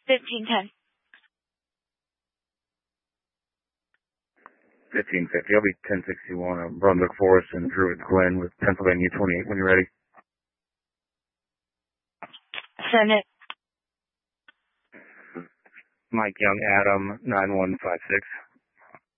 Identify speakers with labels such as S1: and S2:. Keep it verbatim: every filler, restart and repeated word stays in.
S1: fifteen ten.
S2: fifteen fifty. I'll be ten sixty-one on Brunswick Forest and Druid Glen with Pennsylvania twenty-eight when you're ready.
S1: Send it.
S2: Mike Young, Adam, nine one five six.